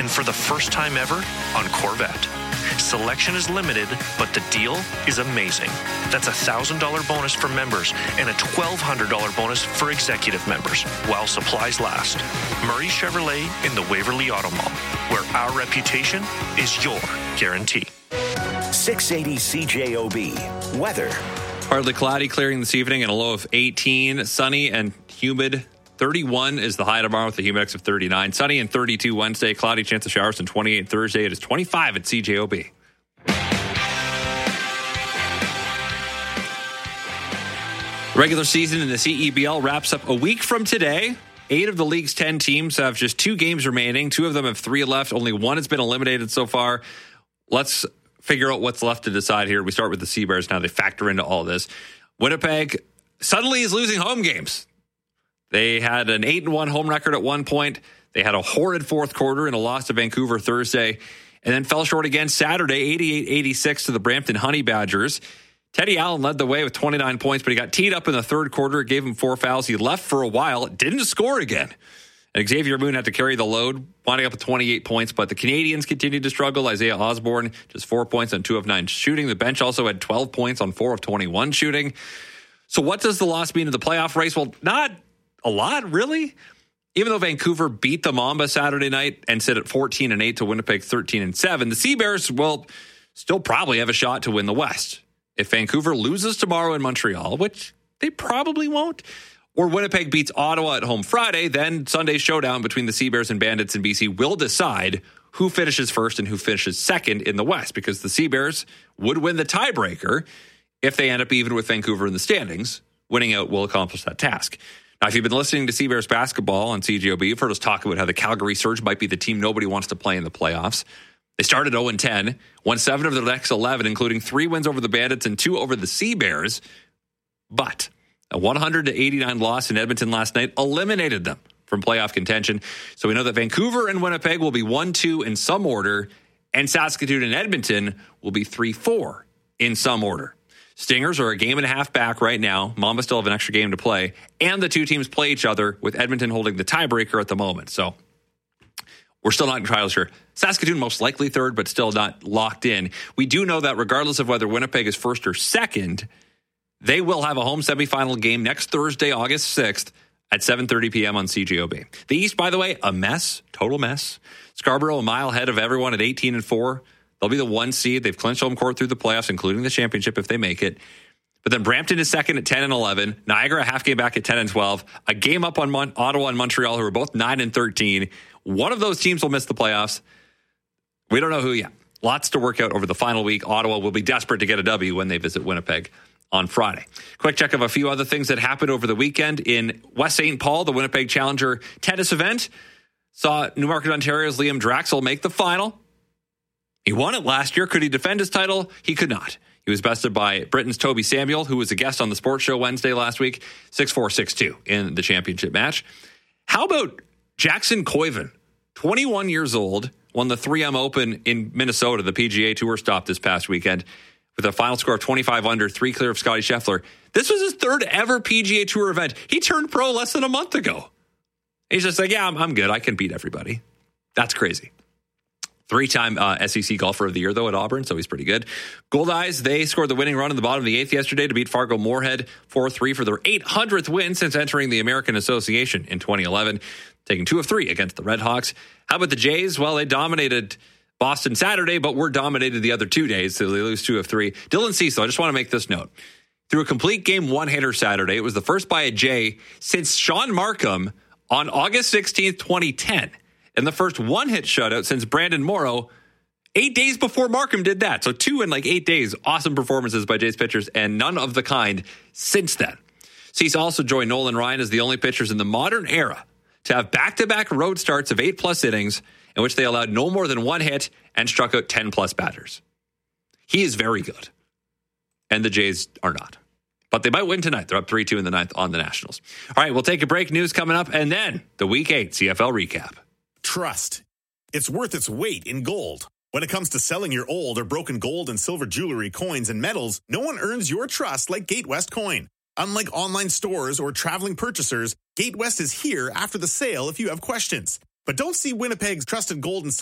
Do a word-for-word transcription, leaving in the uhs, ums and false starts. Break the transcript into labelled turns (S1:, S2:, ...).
S1: and for the first time ever, on Corvette. Selection is limited, but the deal is amazing. That's a one thousand dollars bonus for members and a twelve hundred dollars bonus for executive members while supplies last. Murray Chevrolet in the Waverly Auto Mall, where our reputation is your guarantee.
S2: six eighty C J O B. Weather.
S3: Partly cloudy, clearing this evening, and a low of eighteen. Sunny and humid. thirty-one is the high tomorrow with a humidex of thirty-nine. Sunny and thirty-two Wednesday. Cloudy, chance of showers, and twenty-eight Thursday. It is twenty-five at C J O B. Regular season in the C E B L wraps up a week from today. Eight of the league's ten teams have just two games remaining. Two of them have three left. Only one has been eliminated so far. Let's figure out what's left to decide here. We start with the Sea Bears now. They factor into all this. Winnipeg suddenly is losing home games. They had an eight and one home record at one point. They had a horrid fourth quarter and a loss to Vancouver Thursday, and then fell short again Saturday, eighty-eight eighty-six to the Brampton Honey Badgers. Teddy Allen led the way with twenty-nine points, but he got teed up in the third quarter. It gave him four fouls. He left for a while, didn't score again. And Xavier Moon had to carry the load, winding up with twenty-eight points. But the Canadians continued to struggle. Isaiah Osborne, just four points on two of nine shooting. The bench also had twelve points on four of twenty-one shooting. So what does the loss mean to the playoff race? Well, not a lot, really. Even though Vancouver beat the Mamba Saturday night and sit at fourteen and eight to Winnipeg thirteen and seven, the Sea Bears will still probably have a shot to win the West. If Vancouver loses tomorrow in Montreal, which they probably won't, or Winnipeg beats Ottawa at home Friday, then Sunday's showdown between the Sea Bears and Bandits in B C will decide who finishes first and who finishes second in the West, because the Sea Bears would win the tiebreaker if they end up even with Vancouver in the standings. Winning out will accomplish that task. Now, if you've been listening to Sea Bears basketball on C G O B, you've heard us talk about how the Calgary Surge might be the team nobody wants to play in the playoffs. They started oh and ten, won seven of their next eleven, including three wins over the Bandits and two over the Sea Bears. But a one hundred to eighty-nine loss in Edmonton last night eliminated them from playoff contention. So we know that Vancouver and Winnipeg will be one two in some order, and Saskatoon and Edmonton will be three four in some order. Stingers are a game and a half back right now. Mamba still have an extra game to play, and the two teams play each other, with Edmonton holding the tiebreaker at the moment. So we're still not entirely sure. Saskatoon most likely third, but still not locked in. We do know that regardless of whether Winnipeg is first or second, they will have a home semifinal game next Thursday, August sixth at seven thirty p.m. on C G O B. The East, by the way, a mess, total mess. Scarborough a mile ahead of everyone at eighteen and four. They'll be the one seed. They've clinched home court through the playoffs, including the championship if they make it. But then Brampton is second at ten and eleven. Niagara a half game back at ten and twelve. A game up on Mon- Ottawa and Montreal, who are both nine and thirteen. One of those teams will miss the playoffs. We don't know who yet. Lots to work out over the final week. Ottawa will be desperate to get a W when they visit Winnipeg on Friday. Quick check of a few other things that happened over the weekend in West Saint Paul. The Winnipeg Challenger tennis event saw Newmarket, Ontario's Liam Draxel make the final. He won it last year. Could he defend his title? He could not. He was bested by Britain's Toby Samuel, who was a guest on the sports show Wednesday last week, six four, six two in the championship match. How about Jackson Koivu, twenty-one years old, won the three M Open in Minnesota, the P G A Tour stop this past weekend, with a final score of twenty-five under, three clear of Scotty Scheffler. This was his third ever P G A Tour event. He turned pro less than a month ago. He's just like, yeah, I'm, I'm good. I can beat everybody. That's crazy. Three-time uh, S E C Golfer of the Year, though, at Auburn, so he's pretty good. Goldeyes, they scored the winning run in the bottom of the eighth yesterday to beat Fargo Moorhead four three for their eight hundredth win since entering the American Association in twenty eleven, taking two of three against the Red Hawks. How about the Jays? Well, they dominated Boston Saturday, but were dominated the other two days, so they lose two of three. Dylan Cecil, I just want to make this note. Through a complete game one-hitter Saturday, it was the first by a Jay since Sean Markham on August sixteenth, twenty ten. And the first one-hit shutout since Brandon Morrow, eight days before Markham did that. So two in like eight days. Awesome performances by Jays pitchers, and none of the kind since then. Cease also joined Nolan Ryan as the only pitchers in the modern era to have back-to-back road starts of eight-plus innings in which they allowed no more than one hit and struck out ten-plus batters. He is very good, and the Jays are not. But they might win tonight. They're up three two in the ninth on the Nationals. All right, we'll take a break. News coming up, and then the Week eight C F L recap.
S4: Trust. It's worth its weight in gold. When it comes to selling your old or broken gold and silver jewelry, coins, and metals, no one earns your trust like Gatewest Coin. Unlike online stores or traveling purchasers, Gatewest is here after the sale if you have questions. But don't see Winnipeg's trusted gold and